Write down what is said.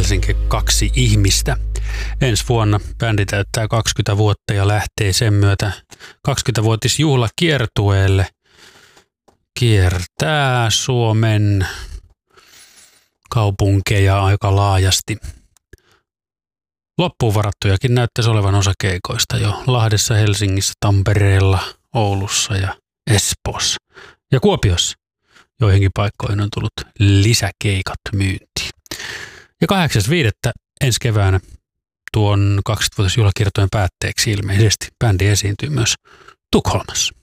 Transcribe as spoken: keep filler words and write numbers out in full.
Helsinki kaksi ihmistä. Ensi vuonna bändi täyttää kaksikymmentä vuotta ja lähtee sen myötä kaksikymmentävuotisjuhlakiertueelle. Kiertää Suomen kaupunkeja aika laajasti. Loppuun varattujakin näyttäisi olevan osa keikoista jo Lahdessa, Helsingissä, Tampereella, Oulussa ja Espoossa. Ja Kuopiossa joihinkin paikkoihin on tullut lisäkeikat myyntiin. Ja kahdeksas viidettä ensi keväänä tuon kaksikymmentävuotisjuhlakiertojen päätteeksi ilmeisesti bändi esiintyy myös Tukholmassa.